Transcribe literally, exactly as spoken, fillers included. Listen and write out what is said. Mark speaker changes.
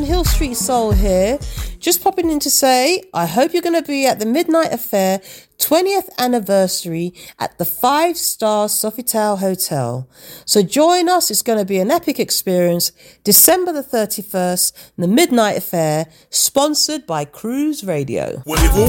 Speaker 1: Hill Street Soul here. Just popping in to say, I hope you're going to be at the Midnight Affair twentieth anniversary at the five star Sofitel Hotel. So join us. It's going to be an epic experience. December the thirty-first, the Midnight Affair, sponsored by Cruise Radio. Well,